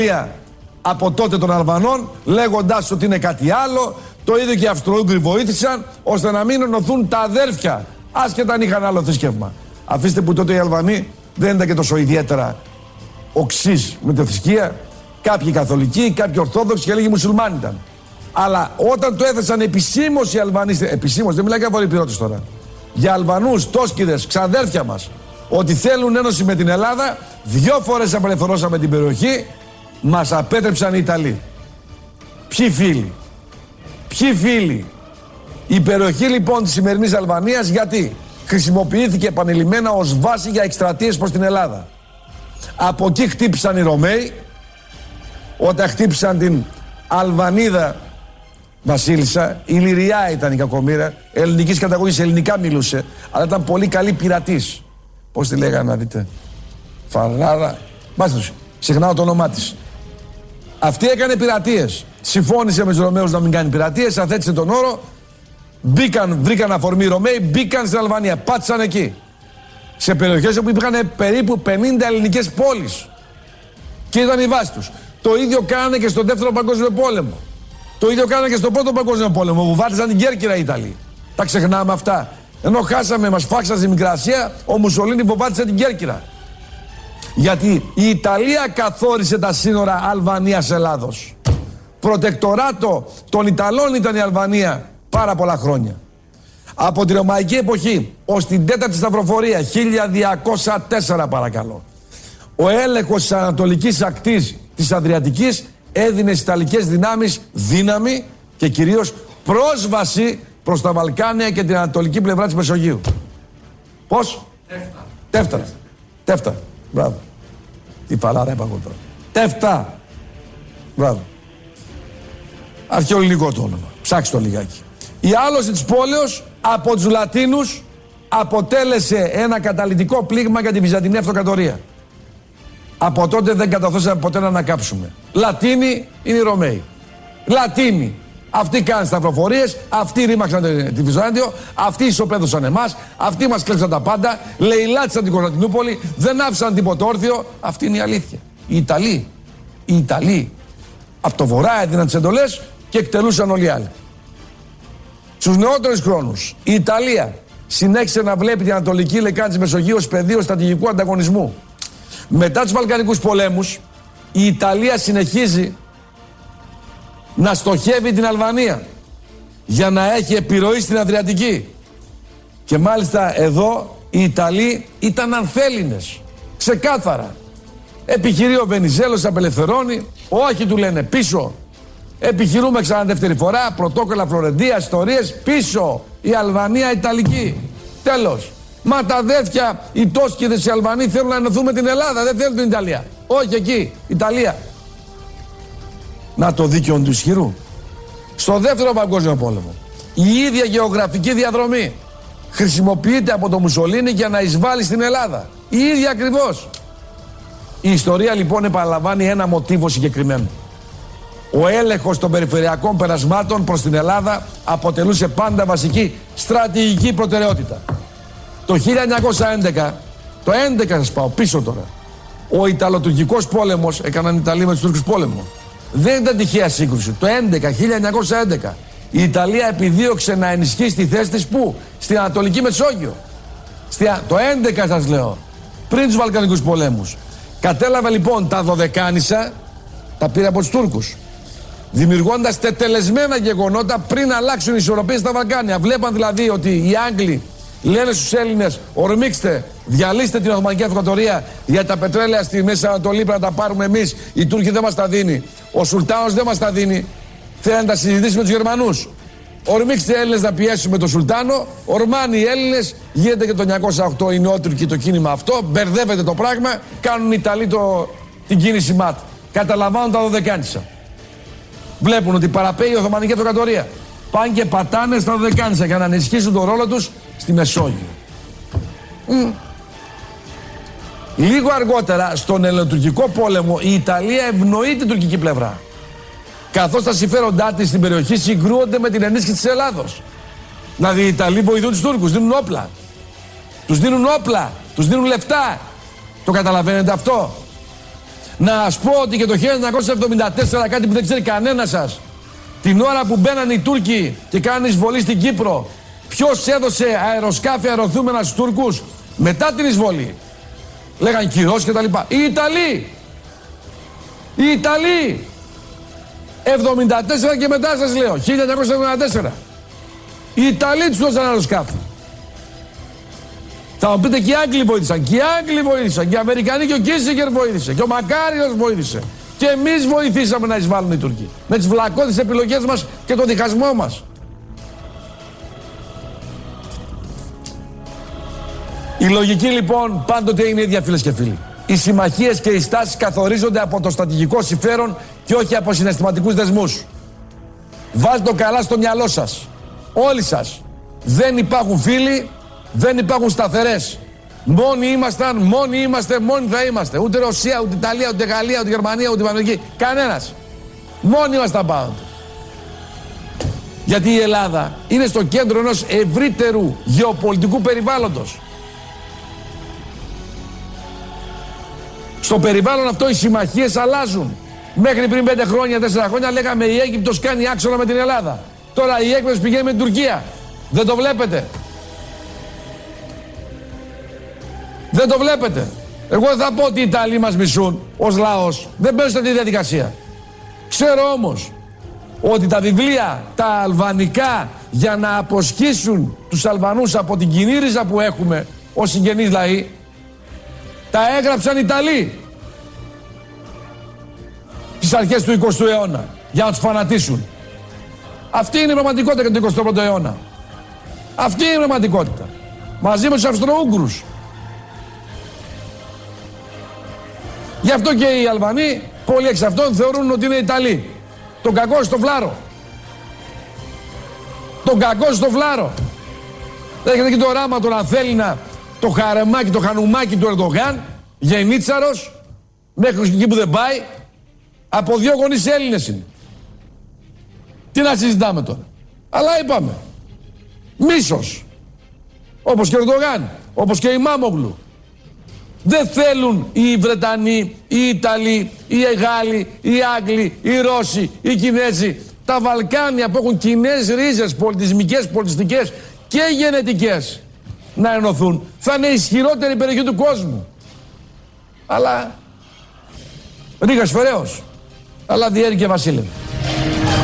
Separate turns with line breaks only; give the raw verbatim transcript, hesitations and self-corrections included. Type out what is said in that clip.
από τότε των Αλβανών, λέγοντας ότι είναι κάτι άλλο. Το ίδιο και οι Αυστρο-Ούγγροι βοήθησαν ώστε να μην ενωθούν τα αδέρφια, άσχετα αν είχαν άλλο θρησκεύμα. Αφήστε που τότε οι Αλβανοί δεν ήταν και τόσο ιδιαίτερα οξύς με τη θρησκεία. Κάποιοι καθολικοί, κάποιοι ορθόδοξοι και λίγοι μουσουλμάνοι ήταν. Αλλά όταν το έθεσαν επισήμως οι Αλβανοί, επισήμως, δεν μιλάει για βορειοπυρώτες τώρα, για Αλβανούς, Τόσκηδες, ξαδέρφια μας, ότι θέλουν ένωση με την Ελλάδα, δυο φορές απελευθερώσαμε την περιοχή, μας απέτρεψαν οι Ιταλοί. Ποιοι φίλοι, ποιοι φίλοι. Η περιοχή λοιπόν της σημερινής Αλβανίας, γιατί χρησιμοποιήθηκε επανειλημμένα ως βάση για εκστρατείες προς την Ελλάδα. Από εκεί χτύπησαν οι Ρωμαίοι, όταν χτύπησαν την Αλβανίδα βασίλισσα, η Λυριά ήταν η κακομοίρα, ελληνικής καταγωγής, ελληνικά μιλούσε, αλλά ήταν πολύ καλή πειρατής. Πώς τη λέγανε να δείτε, Φαλάρα, μάστε τους, ξεχνάω το όνομά της. Αυτή έκανε πειρατείες. Συμφώνησε με τους Ρωμαίους να μην κάνει πειρατείες, αθέτησε τον όρο. Μπήκαν, βρήκαν αφορμή οι Ρωμαίοι, μπήκαν στην Αλβανία, πάτησαν εκεί. Σε περιοχές όπου υπήρχαν περίπου πενήντα ελληνικές πόλεις. Και ήταν η βάση τους. Το ίδιο κάνανε και στον Δεύτερο Παγκόσμιο Πόλεμο. Το ίδιο κάνανε και στον Πρώτο Παγκόσμιο Πόλεμο, που βάτησαν την Κέρκυρα οι Ιταλοί. Τα ξεχνάμε αυτά. Ενώ χάσαμε, μας φάξαν στη Μικρά Ασία, ο Μουσολίνι βοβάτισε την Κέρκυρα. Γιατί η Ιταλία καθόρισε τα σύνορα Αλβανίας-Ελλάδος. Προτεκτοράτο των Ιταλών ήταν η Αλβανία πάρα πολλά χρόνια. Από τη Ρωμαϊκή εποχή ως την τέταρτη σταυροφορία, χίλια διακόσια τέσσερα παρακαλώ, ο έλεγχος της ανατολικής ακτής της Αδριατικής έδινε στις Ιταλικές δυνάμεις δύναμη και κυρίως πρόσβαση προς τα Βαλκάνια και την ανατολική πλευρά της Μεσογείου. Πώς? Τεύτα. Τεύτα. Τεύτα. Μπράβο. Τι φαλάρα είπα εγώ τώρα. Τεύτα. Μπράβο. Αρχαιοελληνικό το όνομα. Ψάξτε το λιγάκι. Η άλωση της πόλεως από τους Λατίνους αποτέλεσε ένα καταλυτικό πλήγμα για τη Βυζαντινή Αυτοκρατορία. Από τότε δεν καταθώσαμε ποτέ να ανακάψουμε. Λατίνοι είναι οι Ρωμαίοι. Λατίνοι. Αυτοί κάνουν σταυροφορίες, αυτοί ρήμαξαν τη Βυζάντιο, αυτοί ισοπαίδωσαν εμάς, αυτοί μας κλέψαν τα πάντα, λαιλάτισαν την Κωνσταντινούπολη, δεν άφησαν τίποτα όρθιο. Αυτή είναι η αλήθεια. Οι Ιταλοί, οι Ιταλοί από το βορρά έδιναν τις εντολές και εκτελούσαν όλοι οι άλλοι. Στους νεότερους χρόνους η Ιταλία συνέχισε να βλέπει την Ανατολική Λεκάνη της Μεσογείου ως πεδίο στρατηγικού ανταγωνισμού. Μετά τους Βαλκανικούς πολέμους η Ιταλία συνεχίζει να στοχεύει την Αλβανία για να έχει επιρροή στην Αδριατική. Και μάλιστα εδώ οι Ιταλοί ήταν ανθέληνες. Ξεκάθαρα. Επιχειρεί ο Βενιζέλος, απελευθερώνει. Όχι, του λένε, πίσω. Επιχειρούμε ξανά δεύτερη φορά. Πρωτόκολλα Φλωρεντία, ιστορίες. Πίσω. Η Αλβανία Ιταλική. Τέλος. Μα τα αδέρφια, οι Τόσκηδες, οι Αλβανοί θέλουν να ενωθούν με την Ελλάδα. Δεν θέλουν την Ιταλία. Όχι εκεί. Ιταλία. Να το δίκαιο του ισχυρού. Στο Δεύτερο Παγκόσμιο Πόλεμο η ίδια γεωγραφική διαδρομή χρησιμοποιείται από το Μουσολίνι για να εισβάλλει στην Ελλάδα. Η ίδια ακριβώς. Η ιστορία λοιπόν επαναλαμβάνει ένα μοτίβο συγκεκριμένο. Ο έλεγχος των περιφερειακών περασμάτων προς την Ελλάδα αποτελούσε πάντα βασική στρατηγική προτεραιότητα. Το χίλια εννιακόσια έντεκα, το έντεκα σας πάω πίσω τώρα, ο Ιταλοτουρκικός πόλεμος, έκαναν οι Ιταλοί με τους Τούρκους πόλεμο. Δεν ήταν τυχαία σύγκρουση. Το έντεκα, χίλια εννιακόσια έντεκα η Ιταλία επιδίωξε να ενισχύσει τη θέση της πού? Στην Ανατολική Μεσόγειο. Στη, το έντεκα σας λέω, πριν τους Βαλκανικούς πολέμους. Κατέλαβε λοιπόν τα Δωδεκάνησα, τα πήρε από τους Τούρκους, δημιουργώντας τετελεσμένα γεγονότα πριν αλλάξουν οι ισορροπίες στα Βαλκάνια. Βλέπαν δηλαδή ότι οι Άγγλοι λένε στους Έλληνες, ορμήξτε, διαλύστε την Οθωμανική Αυτοκρατορία, για τα πετρέλαια στη Μέση Ανατολή πρέπει να τα πάρουμε εμείς. Οι Τούρκοι δεν μας τα δίνει. Ο Σουλτάνος δεν μας τα δίνει. Θέλει να τα συζητήσει με τους Γερμανούς. Ορμήξτε οι Έλληνες να πιέσουμε τον Σουλτάνο. Ορμάνοι οι Έλληνες. Γίνεται και το εννιακόσια οκτώ οι Νεότουρκοι το κίνημα αυτό. Μπερδεύεται το πράγμα. Κάνουν οι Ιταλοί το, την κίνηση ΜΑΤ. Καταλαμβάνουν τα Δωδεκάνησα. Βλέπουν ότι παραπέει η Οθωμανική Αυτοκρατορία. Πάνε και πατάνε στα Δωδεκάνησα για να ενισχύσουν τον ρόλο τους στη Μεσόγειο. Mm. Λίγο αργότερα, στον Ελληνοτουρκικό πόλεμο, η Ιταλία ευνοεί την τουρκική πλευρά. Καθώς τα συμφέροντά της στην περιοχή συγκρούονται με την ενίσχυση της Ελλάδος. Δηλαδή οι Ιταλοί βοηθούν τους Τούρκους, δίνουν όπλα. Τους δίνουν όπλα, τους δίνουν λεφτά. Το καταλαβαίνετε αυτό? Να ας πω ότι και το χίλια εννιακόσια εβδομήντα τέσσερα, κάτι που δεν ξέρει κανένα σας, την ώρα που μπαίνανε οι Τούρκοι και κάνανε εισβολή στην Κύπρο, ποιος έδωσε αεροσκάφη αεροθούμενα στους Τούρκους μετά την εισβολή? Λέγαν κυρώσεις και τα λοιπά. Οι Ιταλοί! Οι Ιταλοί! εβδομήντα τέσσερα και μετά σας λέω, χίλια εννιακόσια εβδομήντα τέσσερα. Οι Ιταλοί τους δώσαν αεροσκάφη. Θα μου πείτε και οι Άγγλοι βοήθησαν, και οι Άγγλοι βοήθησαν, και οι Αμερικανοί, και ο Κίσιγκερ βοήθησε, και ο Μακάριος βοήθησε. Και εμείς βοηθήσαμε να εισβάλλουν οι Τούρκοι. Με τις βλακώδεις επιλογές μας και τον διχασμό μας. Η λογική λοιπόν πάντοτε είναι ίδια, φίλες και φίλοι. Οι συμμαχίες και οι στάσεις καθορίζονται από το στρατηγικό συμφέρον και όχι από συναισθηματικούς δεσμούς. Βάλτε το καλά στο μυαλό σας. Όλοι σας. Δεν υπάρχουν φίλοι, δεν υπάρχουν σταθερές. Μόνοι ήμασταν, μόνοι είμαστε, μόνοι θα είμαστε. Ούτε Ρωσία, ούτε Ιταλία, ούτε Γαλλία, ούτε Γερμανία, ούτε Αμερική. Κανένας. Μόνοι ήμασταν πάνω. Γιατί η Ελλάδα είναι στο κέντρο ενός ευρύτερου γεωπολιτικού περιβάλλοντος. Στο περιβάλλον αυτό οι συμμαχίες αλλάζουν. Μέχρι πριν πέντε χρόνια, τέσσερα χρόνια λέγαμε η Αίγυπτος κάνει άξονα με την Ελλάδα. Τώρα η Αίγυπτος πηγαίνει με την Τουρκία. Δεν το βλέπετε? Δεν το βλέπετε? Εγώ δεν θα πω ότι οι Ιταλοί μας μισούν ως λαός. Δεν μπαίνω σε αυτή τη διαδικασία. Ξέρω όμως ότι τα βιβλία, τα αλβανικά, για να αποσχίσουν τους Αλβανούς από την κοινή ρίζα που έχουμε ως συγγενείς λαοί, τα έγραψαν οι Ιταλοί στις αρχές του εικοστού αιώνα για να τους φανατίσουν. Αυτή είναι η πραγματικότητα για τον εικοστό πρώτο αιώνα. Αυτή είναι η πραγματικότητα. Μαζί με τους Αυστρο-Ούγγρους. Γι' αυτό και οι Αλβανοί, πολλοί εξ αυτών θεωρούν ότι είναι Ιταλοί. Τον κακό στο βλάρο. Τον κακό στο βλάρο. Έχετε και το οράμα του να θέλει να το χαρεμάκι, το χανουμάκι του Ερντογάν, γενίτσαρος, μέχρι εκεί που δεν πάει, από δύο γονείς Έλληνες είναι. Τι να συζητάμε τώρα? Αλλά είπαμε. Μίσος. Όπως και ο Ερντογάν, όπως και η Μάμογλου. Δεν θέλουν οι Βρετανοί, οι Ιταλοί, οι Γάλλοι, οι Άγγλοι, οι Ρώσοι, οι Κινέζοι, τα Βαλκάνια που έχουν κοινές ρίζες πολιτισμικές, πολιτιστικές και γενετικές να ενωθούν. Θα είναι η ισχυρότερη περιοχή του κόσμου. Αλλά ρίγας φεραίος, αλλά διέρη και βασίλευε.